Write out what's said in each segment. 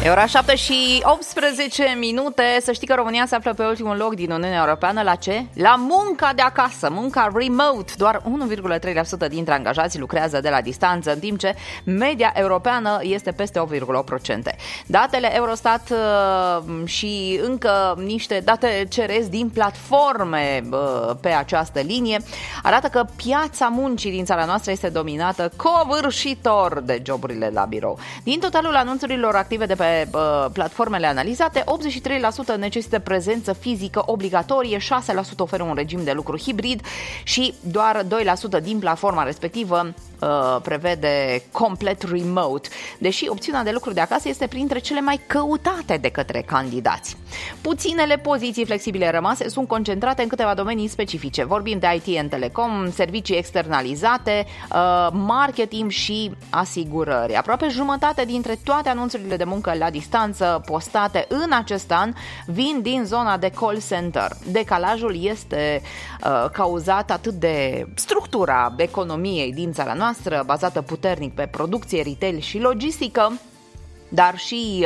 E ora 7 și 18 minute. Să știi că România se află pe ultimul loc din Uniunea Europeană. La ce? La munca de acasă, munca remote. Doar 1,3% dintre angajați lucrează de la distanță, în timp ce media europeană este peste 8,8%. Datele Eurostat și încă niște date CRS din platforme pe această linie arată că piața muncii din țara noastră este dominată covârșitor de joburile la birou. Din totalul anunțurilor active de pe platformele analizate, 83% necesită prezență fizică obligatorie, 6% oferă un regim de lucru hibrid și doar 2% din platforma respectivă prevede complet remote, deși opțiunea de lucru de acasă este printre cele mai căutate de către candidați. Puținele poziții flexibile rămase sunt concentrate în câteva domenii specifice. Vorbim de IT and telecom, servicii externalizate, marketing și asigurări. Aproape jumătate dintre toate anunțurile de muncă la distanță postate în acest an vin din zona de call center. Decalajul este cauzat atât de structura economiei din țara noastră, bazată puternic pe producție, retail și logistică, dar și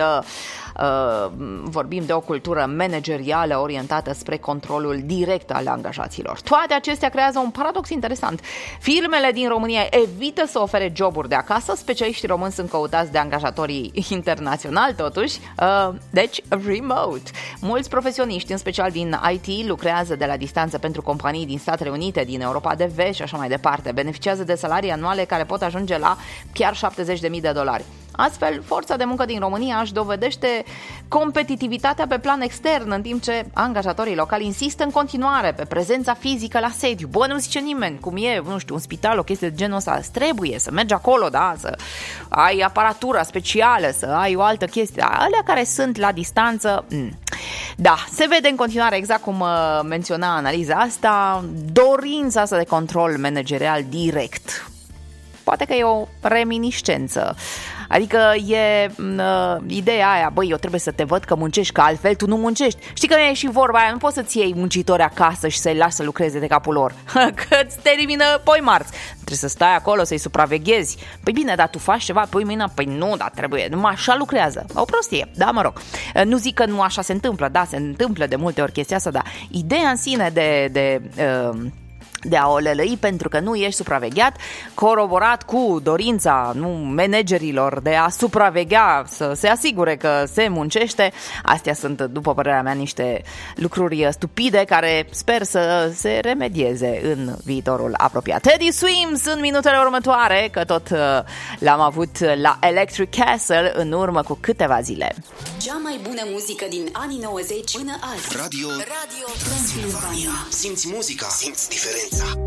vorbim de o cultură managerială orientată spre controlul direct al angajaților. Toate acestea creează un paradox interesant. Firmele din România evită să ofere joburi de acasă, specialiștii români sunt căutați de angajatorii internaționali totuși, deci remote. Mulți profesioniști, în special din IT, lucrează de la distanță pentru companii din Statele Unite, din Europa de Vest și așa mai departe. Beneficiază de salarii anuale care pot ajunge la chiar $70.000. Astfel, forța de muncă din România își dovedește competitivitatea pe plan extern, în timp ce angajatorii locali insistă în continuare pe prezența fizică la sediu. Bă, nu zice nimeni cum e, nu știu, un spital, o chestie de genul ăsta. Trebuie să mergi acolo, da, să ai aparatura specială, să ai o altă chestie. Alea care sunt la distanță, Da, se vede în continuare, exact cum menționa analiza asta, dorința asta de control managerial direct. Poate că e o reminiscență. Adică e ideea aia, băi, eu trebuie să te văd că muncești, că altfel tu nu muncești. Știi că e și vorba aia, nu poți să-ți iei muncitori acasă și să-i lași să lucreze de capul lor, că îți termină poi marți. Trebuie să stai acolo, să-i supraveghezi. Păi bine, dar tu faci ceva, păi mâine, păi nu, dar trebuie, numai așa lucrează. O prostie, da, mă rog. Nu zic că nu așa se întâmplă, da, se întâmplă de multe ori chestia asta, dar ideea în sine de a o lălăi pentru că nu ești supravegheat, coroborat cu dorința managerilor de a supraveghea, să se asigure că se muncește. Astea sunt, după părerea mea, niște lucruri stupide care sper să se remedieze în viitorul apropiat. Teddy Swims în minutele următoare, că tot l-am avut la Electric Castle în urmă cu câteva zile. Cea mai bună muzică din anii 90 până azi. Radio Transilvania. Simți muzica, simți diferența.